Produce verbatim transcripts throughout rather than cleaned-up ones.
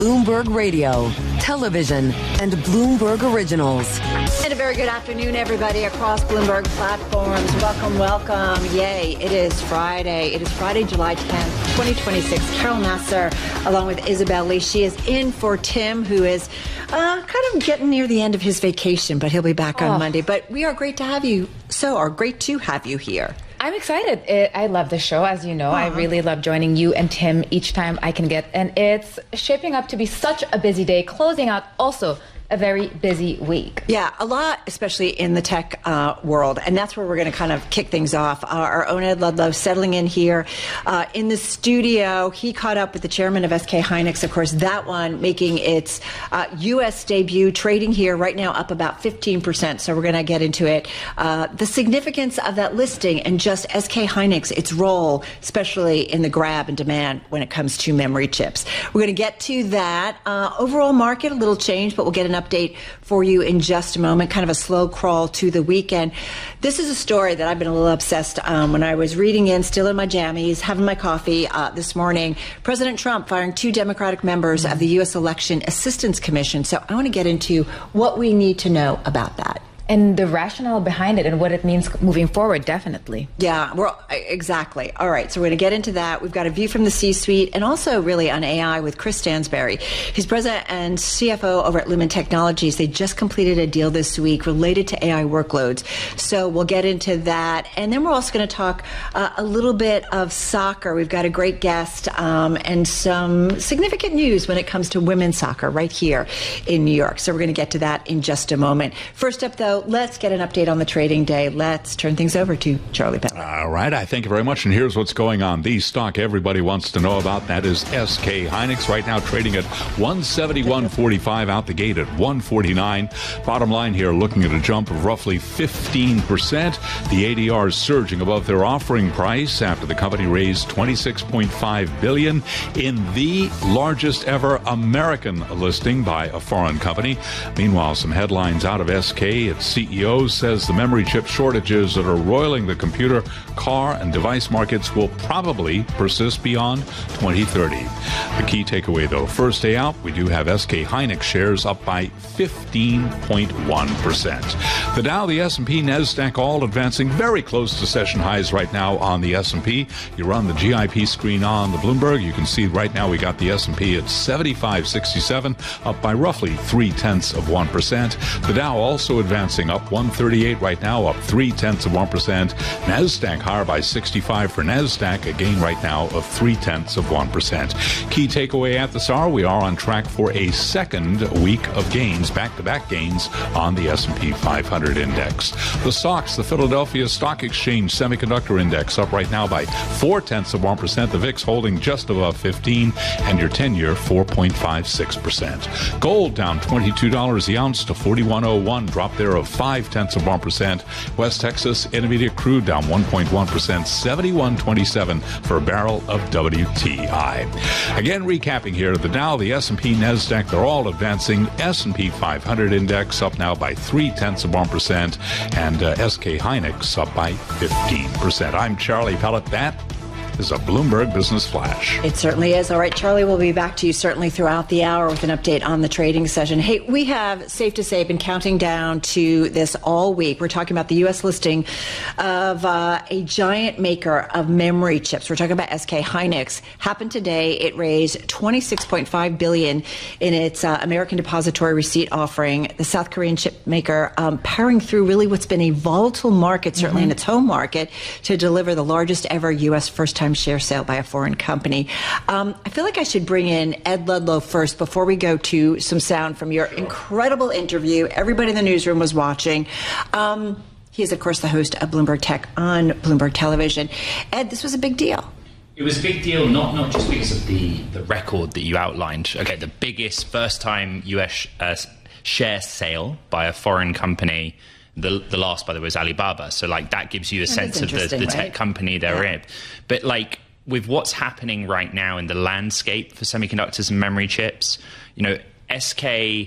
Bloomberg Radio, television, and Bloomberg Originals. And a very good afternoon, everybody, across Bloomberg platforms. Welcome, welcome. Yay, it is Friday. It is Friday, July tenth, twenty twenty-six. Carol Nassar, along with Isabel Lee. She is in for Tim, who is uh, kind of getting near the end of his vacation, but he'll be back on oh. Monday. But we are great to have you. So are great to have you here. I'm excited. It, I love the show, as you know. Uh-huh. I really love joining you and Tim each time I can get. And it's shaping up to be such a busy day, closing out also a very busy week. Yeah, a lot, especially in the tech uh, world. And that's where we're going to kind of kick things off. Uh, our own Ed Ludlow settling in here uh, in the studio. He caught up with the chairman of S K Hynix. Of course, that one making its uh, U S debut, trading here right now up about fifteen percent. So we're going to get into it. Uh, the significance of that listing and just S K Hynix, its role, especially in the grab and demand when it comes to memory chips. We're going to get to that. Uh, overall market, a little change, but we'll get an update for you in just a moment. Kind of a slow crawl to the weekend. This is a story that I've been a little obsessed um, when I was reading in, still in my jammies, having my coffee uh, this morning. President Trump firing two Democratic members of the U S Election Assistance Commission. So I want to get into what we need to know about that. And the rationale behind it and what it means moving forward, definitely. Yeah, we're, exactly. All right, so we're going to get into that. We've got a view from the C-suite and also really on A I with Chris Stansberry. He's president and C F O over at Lumen Technologies. They just completed a deal this week related to A I workloads. So we'll get into that. And then we're also going to talk uh, a little bit of soccer. We've got a great guest um, and some significant news when it comes to women's soccer right here in New York. So we're going to get to that in just a moment. First up, though, let's get an update on the trading day. Let's turn things over to Charlie Pell. All right. I thank you very much. And here's what's going on. The stock everybody wants to know about, that is S K Hynix, right now trading at one seventy-one forty-five, out the gate at one forty-nine. Bottom line here, looking at a jump of roughly fifteen percent. The A D R is surging above their offering price after the company raised twenty-six point five billion dollars in the largest ever American listing by a foreign company. Meanwhile, some headlines out of S K. Its C E O says the memory chip shortages that are roiling the computer, car, and device markets will probably persist beyond twenty thirty. The key takeaway, though, first day out, we do have S K Hynix shares up by fifteen point one percent. The Dow, the S and P, NASDAQ all advancing very close to session highs right now on the S and P. You run the G I P screen on the Bloomberg, you can see right now we got the S and P at seventy-five sixty-seven, up by roughly three-tenths of one percent. The Dow also advancing up one thirty-eight right now, up three-tenths of one percent. NASDAQ higher by sixty-five for NASDAQ, a gain right now of three-tenths of one percent. Key takeaway at this hour, we are on track for a second week of gains, back-to-back gains on the S and P five hundred index. The S O X, the Philadelphia Stock Exchange Semiconductor Index, up right now by four-tenths of one percent. The V I X holding just above fifteen, and your ten-year four point five six percent. Gold down twenty-two dollars the ounce to forty-one oh one, drop there of five-tenths of one percent. West Texas Intermediate crude down one point one percent, seventy-one twenty-seven for a barrel of W T I. Again, recapping here, the Dow, the S and P, NASDAQ, they're all advancing. S and P five hundred index up now by three-tenths of one percent, and uh, S K Hynix up by fifteen percent. I'm Charlie Pellet. That is a Bloomberg Business Flash. It certainly is. All right, Charlie, we'll be back to you certainly throughout the hour with an update on the trading session. Hey, we have, safe to say, been counting down to this all week. We're talking about the U S listing of uh, a giant maker of memory chips. We're talking about S K Hynix. Happened today. It raised twenty-six point five billion dollars in its uh, American Depository Receipt offering. The South Korean chip maker um, powering through really what's been a volatile market, certainly mm-hmm. in its home market, to deliver the largest ever U S first-time share sale by a foreign company. Um, I feel like I should bring in Ed Ludlow first before we go to some sound from your incredible interview. Everybody in the newsroom was watching. Um, he is, of course, the host of Bloomberg Tech on Bloomberg Television. Ed, this was a big deal. It was a big deal, not not just because of the, the record that you outlined. Okay, the biggest first-time U S uh, share sale by a foreign company. The the last, by the way, was Alibaba. So, like, that gives you a that sense of the, the tech right? company they're yeah. in. But, like, with what's happening right now in the landscape for semiconductors and memory chips, you know, S K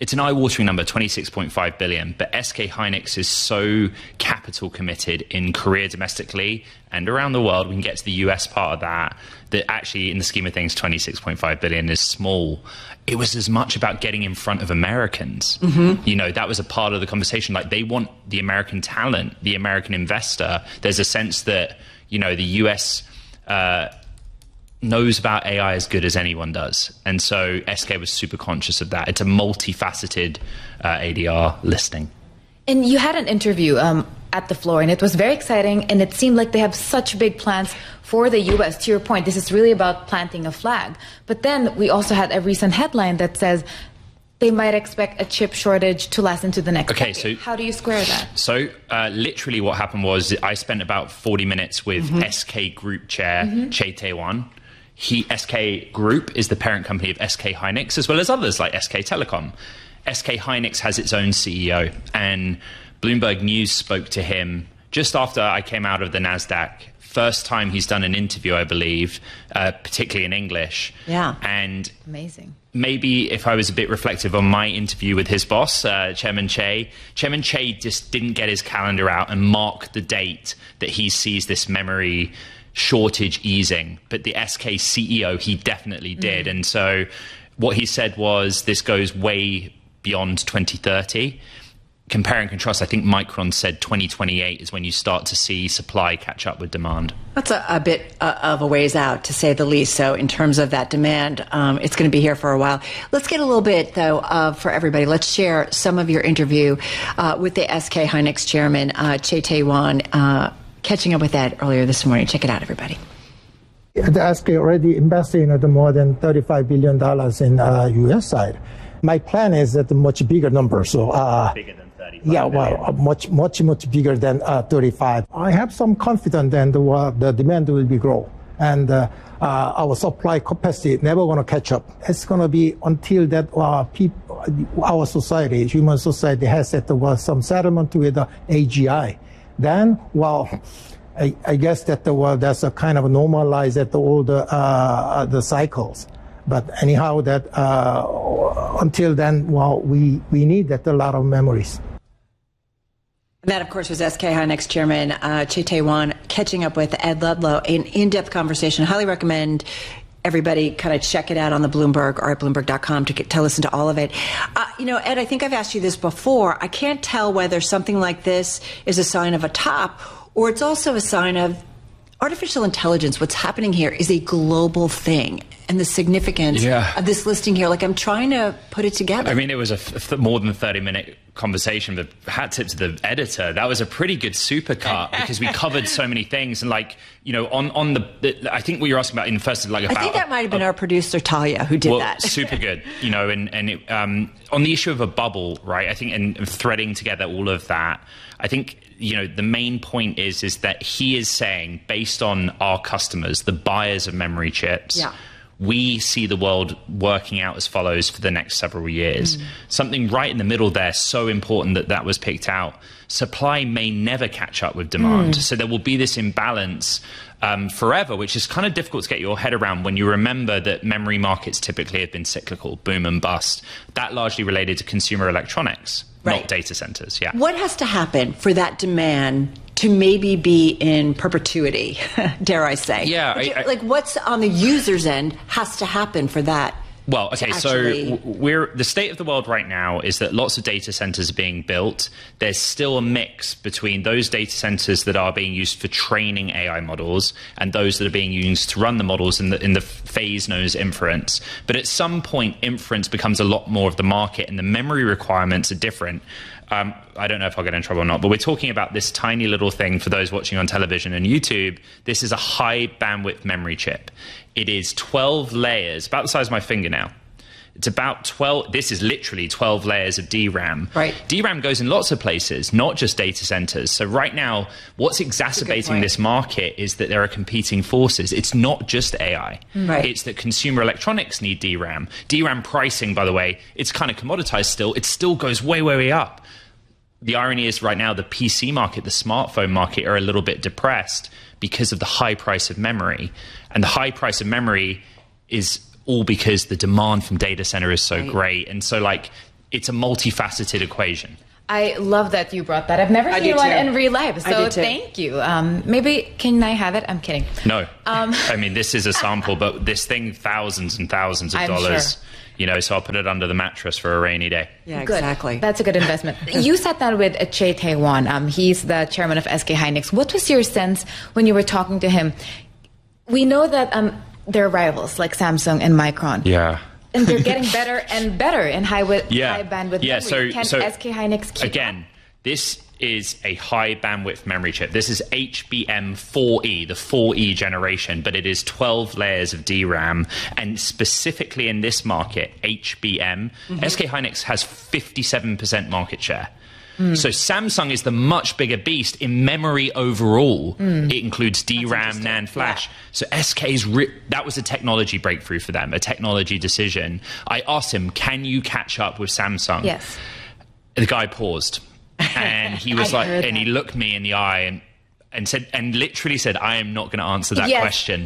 It's an eye-watering number, twenty-six point five billion. But S K Hynix is so capital committed in Korea domestically and around the world. We can get to the U S part of that. That actually, in the scheme of things, twenty-six point five billion is small. It was as much about getting in front of Americans. Mm-hmm. You know, that was a part of the conversation. Like, they want the American talent, the American investor. There's a sense that, you know, the U S uh, knows about A I as good as anyone does. And so S K was super conscious of that. It's a multifaceted uh, A D R listing. And you had an interview um, at the floor, and it was very exciting, and it seemed like they have such big plans for the U S. To your point, this is really about planting a flag. But then we also had a recent headline that says they might expect a chip shortage to last into the next okay, decade. So how do you square that? So uh, literally what happened was I spent about forty minutes with mm-hmm. S K Group Chair mm-hmm. Chae Tae-won. He, S K Group is the parent company of S K Hynix, as well as others like S K Telecom. S K Hynix has its own C E O, and Bloomberg News spoke to him just after I came out of the NASDAQ. First time he's done an interview, I believe, uh, particularly in English. Yeah. And amazing. Maybe if I was a bit reflective on my interview with his boss, uh, Chairman Chae, Chairman Chae just didn't get his calendar out and mark the date that he sees this memory shortage easing. But the S K C E O, he definitely did. Mm. And so what he said was this goes way beyond twenty thirty. Compare and contrast, I think Micron said twenty twenty-eight is when you start to see supply catch up with demand. That's a, a bit uh, of a ways out, to say the least. So in terms of that demand, um, it's going to be here for a while. Let's get a little bit, though, uh, for everybody. Let's share some of your interview uh, with the S K Hynix chairman, uh, Chae Tae-won, uh, catching up with that earlier this morning. Check it out, everybody. The S K already invested in uh, more than thirty-five billion dollars in uh, U S side. My plan is at a much bigger number. So, uh, bigger than thirty-five. Yeah, well, uh, much, much, much bigger than uh, thirty-five. I have some confidence that the, uh, the demand will be grow, and uh, uh, our supply capacity never going to catch up. It's going to be until that uh, people, our society, human society, has that uh, some settlement with the A G I. Then, well, I, I guess that the, well, that's a kind of normalize at all the uh, the cycles. But anyhow, that uh, until then, well, we, we need that a lot of memories. And that, of course, was S K Hynix chairman uh, Chae Tae-won catching up with Ed Ludlow. An in-depth conversation. Highly recommend everybody kind of check it out on the Bloomberg or at Bloomberg dot com to, get, to listen to all of it. Uh, you know, Ed, I think I've asked you this before. I can't tell whether something like this is a sign of a top or it's also a sign of artificial intelligence. What's happening here is a global thing, and the significance yeah. of this listing here. Like, I'm trying to put it together. I mean, it was a f- more than thirty minute conversation, but hat tip to the editor. That was a pretty good supercut because we covered so many things. And like, you know, on, on the, the I think what you're asking about in first, like about, I think that might have been uh, our producer, Talia, who did well, that. Super good, you know, and, and it, um, on the issue of a bubble, right, I think, and threading together all of that, I think, you know, the main point is, is that he is saying, based on our customers, the buyers of memory chips, yeah. we see the world working out as follows for the next several years. Mm. Something right in the middle there, so important that that was picked out. Supply may never catch up with demand. Mm. So there will be this imbalance um, forever, which is kind of difficult to get your head around when you remember that memory markets typically have been cyclical, boom and bust. That largely related to consumer electronics, right. Not data centers. Yeah. What has to happen for that demand to maybe be in perpetuity, dare I say? Yeah. I, I, like, what's on the user's end has to happen for that? Well, okay, actually... so we're the state of the world right now is that lots of data centers are being built. There's still a mix between those data centers that are being used for training A I models and those that are being used to run the models in the in the phase known as inference. But at some point, inference becomes a lot more of the market, and the memory requirements are different. Um, I don't know if I'll get in trouble or not, but we're talking about this tiny little thing for those watching on television and YouTube. This is a high bandwidth memory chip. It is twelve layers, about the size of my fingernail. It's about twelve, this is literally twelve layers of D RAM. Right. D RAM goes in lots of places, not just data centers. So right now, what's exacerbating this market is that there are competing forces. It's not just A I. Right. It's that consumer electronics need D RAM. D RAM pricing, by the way, it's kind of commoditized still. It still goes way, way, way up. The irony is right now the P C market, the smartphone market are a little bit depressed because of the high price of memory. And the high price of memory is all because the demand from data center is so right. great. And so like it's a multifaceted equation. I love that you brought that. I've never I seen do one too. in real life, I so do too. thank you. Um, maybe, can I have it? I'm kidding. No. Um, I mean, this is a sample, but this thing, thousands and thousands of I'm dollars. sure. You know, so I'll put it under the mattress for a rainy day. Yeah, Good. exactly. That's a good investment. You sat down with Che Tae-won. Um, he's the chairman of S K Hynix. What was your sense when you were talking to him? We know that um, they're rivals like Samsung and Micron. Yeah. And they're getting better and better in high, wi- Yeah. high bandwidth Yeah, memory. so, Can so S K Hynix keep again, up? this is a high bandwidth memory chip. This is H B M four E, the four E generation, but it is twelve layers of D RAM. And specifically in this market, H B M, mm-hmm. S K Hynix has fifty-seven percent market share. Mm. So Samsung is the much bigger beast in memory overall. Mm. It includes D RAM, NAND flash. Yeah. So S K's, ri- that was a technology breakthrough for them, a technology decision. I asked him, can you catch up with Samsung? Yes. The guy paused. And he was like, and that. he looked me in the eye and, and said, and literally said, I am not going to answer that yes. question.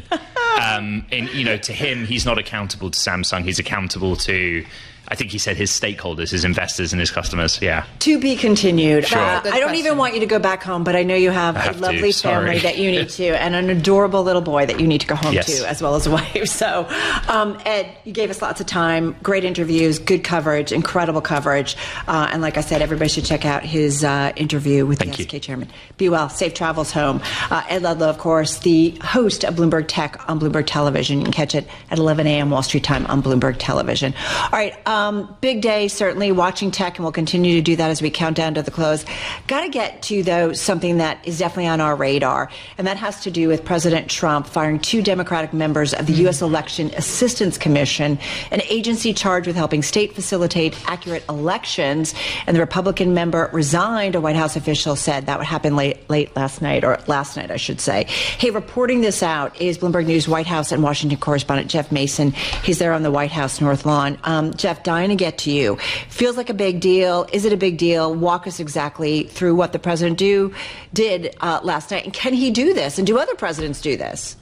um, and, you know, to him, he's not accountable to Samsung. He's accountable to, I think he said, his stakeholders, his investors and his customers. Yeah. To be continued. Sure. Uh, I don't question. even want you to go back home, but I know you have, have a lovely to. Sorry. family that you need to, and an adorable little boy that you need to go home Yes. to, as well as a wife. So, um, Ed, you gave us lots of time, great interviews, good coverage, incredible coverage. Uh, and like I said, everybody should check out his uh, interview with Thank the you. S K chairman. Be well. Safe travels home. Uh, Ed Ludlow, of course, the host of Bloomberg Tech on Bloomberg Television. You can catch it at eleven a.m. Wall Street time on Bloomberg Television. All right. Um, big day. Certainly watching tech, and we'll continue to do that as we count down to the close. Got to get to, though, something that is definitely on our radar, and that has to do with President Trump firing two Democratic members of the U S Election Assistance Commission, an agency charged with helping state facilitate accurate elections. And the Republican member resigned, a White House official said. That would happen late, late last night, or last night, I should say. Hey, reporting this out is Bloomberg News White House and Washington correspondent Jeff Mason. He's there on the White House North Lawn. Um, Jeff, dying to get to you. Feels like a big deal. Is it a big deal? Walk us exactly through what the president do did uh, last night. And can he do this? And do other presidents do this?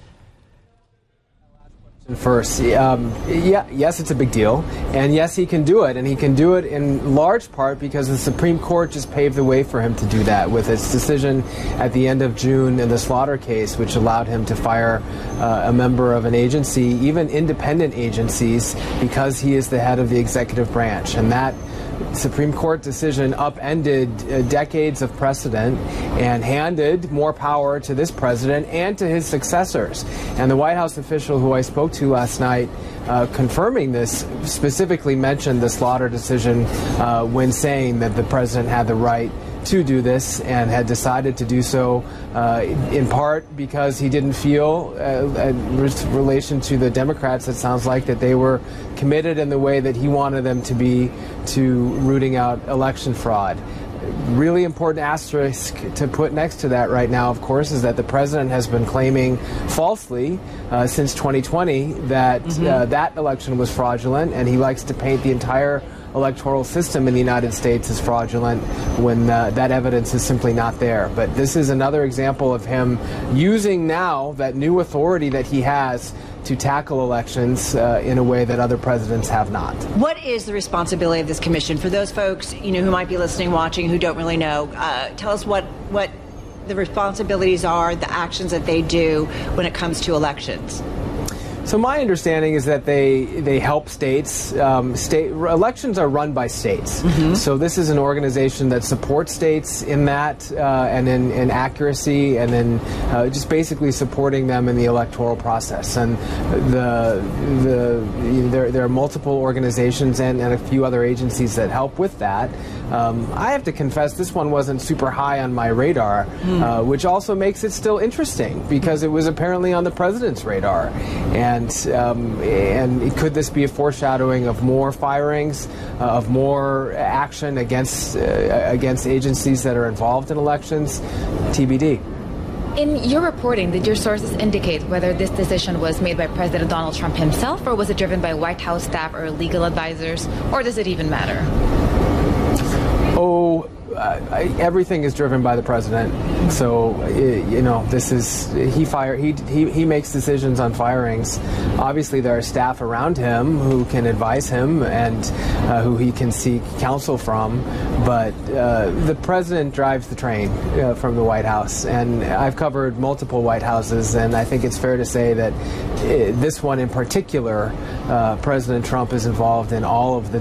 First, um, yeah, yes, it's a big deal, and yes, he can do it, and he can do it in large part because the Supreme Court just paved the way for him to do that with its decision at the end of June in the Slaughter case, which allowed him to fire uh, a member of an agency, even independent agencies, because he is the head of the executive branch, and that Supreme Court decision upended uh, decades of precedent and handed more power to this president and to his successors. And the White House official who I spoke to last night uh, confirming this specifically mentioned the Slaughter decision uh, when saying that the president had the right to do this and had decided to do so uh, in part because he didn't feel, uh, in relation to the Democrats, it sounds like that they were committed in the way that he wanted them to be to rooting out election fraud. Really important asterisk to put next to that right now, of course, is that the president has been claiming falsely uh, since twenty twenty that mm-hmm. uh, that election was fraudulent, and he likes to paint the entire electoral system in the United States as fraudulent when uh, that evidence is simply not there. But this is another example of him using now that new authority that he has to tackle elections uh, in a way that other presidents have not. What is the responsibility of this commission? For those folks, you know, who might be listening, watching, who don't really know, uh, tell us what, what the responsibilities are, the actions that they do when it comes to elections. So my understanding is that they they help states. Um, state elections are run by states. Mm-hmm. So this is an organization that supports states in that uh, and in, in accuracy and in uh, just basically supporting them in the electoral process. And the the there there are multiple organizations and, and a few other agencies that help with that. Um, I have to confess, this one wasn't super high on my radar, mm. uh, which also makes it still interesting because it was apparently on the president's radar. And um, and could this be a foreshadowing of more firings, uh, of more action against uh, against agencies that are involved in elections? T B D. In your reporting, did your sources indicate whether this decision was made by President Donald Trump himself, or was it driven by White House staff or legal advisors, or does it even matter? Oh, uh, everything is driven by the president. So, you know, this is he fire he he he makes decisions on firings. Obviously, there are staff around him who can advise him and uh, who he can seek counsel from. But uh, the president drives the train uh, from the White House, and I've covered multiple White Houses, and I think it's fair to say that uh, this one in particular, uh, President Trump is involved in all of the